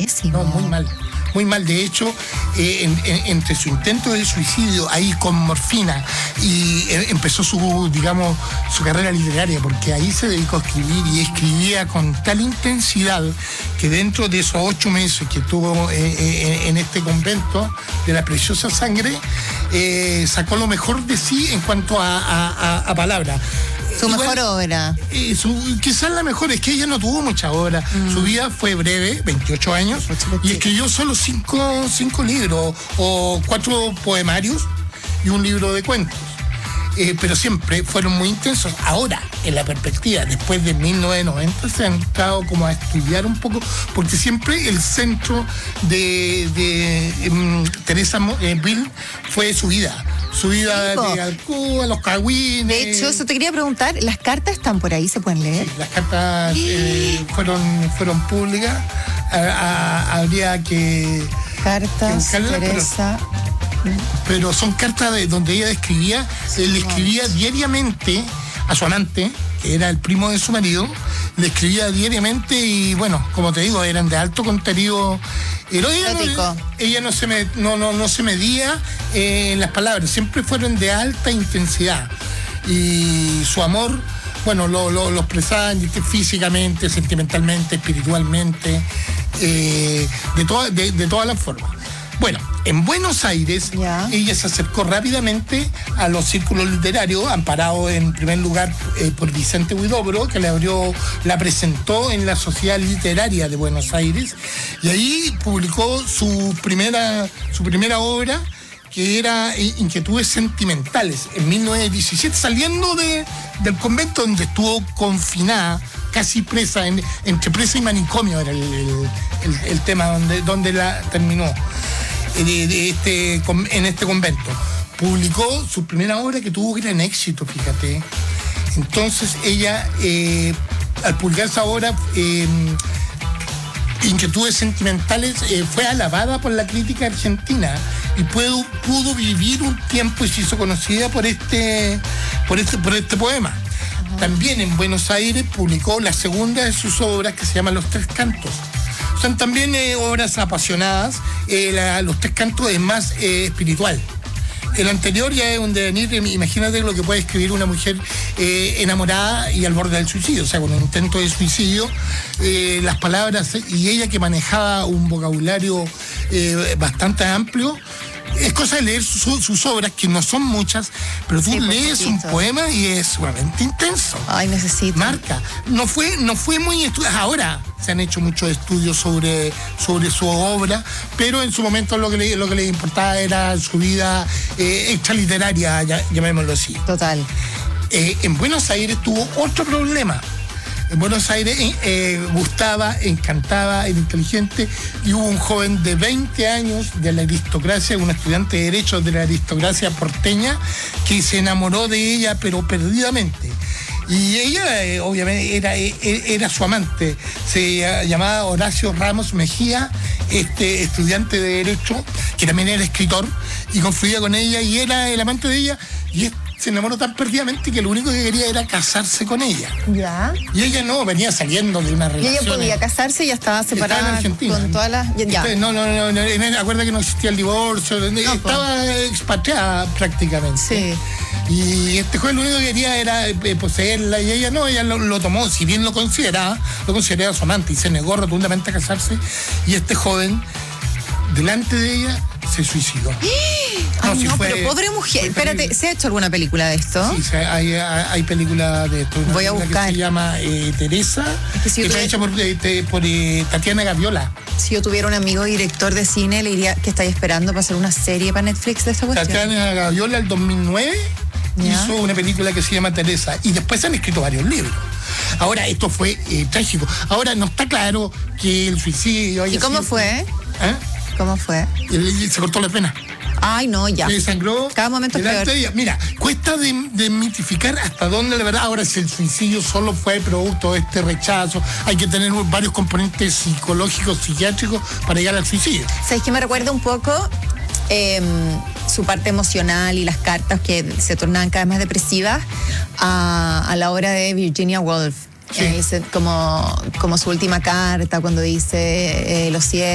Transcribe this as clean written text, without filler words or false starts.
pésimo. No, muy mal. Muy mal. De hecho, entre su intento de suicidio ahí con morfina y empezó su carrera literaria, porque ahí se dedicó a escribir y escribía con tal intensidad que dentro de esos 8 meses que tuvo en este convento de la Preciosa Sangre, sacó lo mejor de sí en cuanto a palabras. Su mejor obra. Quizás la mejor, es que ella no tuvo mucha obra. Su vida fue breve, 28 años, y escribió solo 5 libros, o 4 poemarios y un libro de cuentos. Pero siempre fueron muy intensos. Ahora, en la perspectiva, después de 1990, se han entrado como a estudiar un poco, porque siempre el centro de Teresa Bill fue su vida. Su vida de Alcú, los cagüines. De hecho, eso te quería preguntar, ¿las cartas están por ahí? ¿Se pueden leer? Sí, las cartas fueron públicas. Habría que... Cartas, que Teresa... Pero son cartas donde ella escribía, le escribía diariamente a su amante, que era el primo de su marido, le escribía diariamente y bueno, como te digo, eran de alto contenido. Ella no se medía en las palabras, siempre fueron de alta intensidad. Y su amor, bueno, lo expresaba físicamente, sentimentalmente, espiritualmente, de todas las formas. Bueno, en Buenos Aires, ella se acercó rápidamente a los círculos literarios, amparado en primer lugar por Vicente Huidobro, que la presentó en la Sociedad Literaria de Buenos Aires, y ahí publicó su primera obra, que era Inquietudes Sentimentales, en 1917, saliendo del convento donde estuvo confinada, casi presa, entre presa y manicomio era el tema donde la terminó. En este convento. Publicó su primera obra que tuvo gran éxito, fíjate. Entonces ella, al publicar esa obra, Inquietudes Sentimentales, fue alabada por la crítica argentina y pudo vivir un tiempo y se hizo conocida por este poema. También en Buenos Aires publicó la segunda de sus obras, que se llama Los Tres Cantos. Son también obras apasionadas. Los Tres Cantos es más espiritual. El anterior ya es un devenir, imagínate lo que puede escribir una mujer enamorada y al borde del suicidio, o sea, con un intento de suicidio, las palabras, y ella que manejaba un vocabulario bastante amplio. Es cosa de leer sus obras, que no son muchas, pero tú lees un poema y es sumamente intenso. Ay, necesito. Marca. No fue muy estudiado. Ahora se han hecho muchos estudios sobre su obra, pero en su momento lo que le importaba era su vida extraliteraria, llamémoslo así. Total. En Buenos Aires tuvo otro problema. En Buenos Aires gustaba, encantaba, era inteligente, y hubo un joven de 20 años de la aristocracia, un estudiante de Derecho de la aristocracia porteña, que se enamoró de ella, pero perdidamente. Y ella, obviamente, era su amante. Se llamaba Horacio Ramos Mejía, estudiante de Derecho, que también era escritor, y confluía con ella, y era el amante de ella, y se enamoró tan perdidamente que lo único que quería era casarse con ella. Ya. Y ella no, venía saliendo de una relación. Y ella podía casarse y ya estaba separada. Estaba en Argentina. Con todas las... Ya. No, acuerda que no existía el divorcio, estaba expatriada prácticamente. Sí. Y este joven lo único que quería era poseerla, y ella no, ella lo tomó, si bien lo consideraba su amante, y se negó rotundamente a casarse, y este joven, delante de ella, se suicidó. Pero pobre mujer. Espérate, ¿se ha hecho alguna película de esto? Sí, hay películas de esto. Voy a buscar. Que se llama Teresa, que está hecha por Tatiana Gaviola. Si yo tuviera un amigo director de cine, le diría que estáis esperando para hacer una serie para Netflix de esta cuestión. Tatiana Gaviola, el 2009, hizo una película que se llama Teresa, y después se han escrito varios libros. Ahora, esto fue trágico. Ahora, no está claro que el suicidio... ¿Y cómo fue? ¿Cómo fue? Se cortó la pena. Ay, no, ya. Se sangró. Cada momento es peor. Mira, cuesta desmitificar hasta dónde la verdad. Ahora, si el suicidio solo fue producto de este rechazo, hay que tener varios componentes psicológicos, psiquiátricos para llegar al suicidio. ¿Sabes qué me recuerda un poco? Su parte emocional y las cartas que se tornaban cada vez más depresivas a la obra de Virginia Woolf. Sí. Dice como su última carta, cuando dice los cielos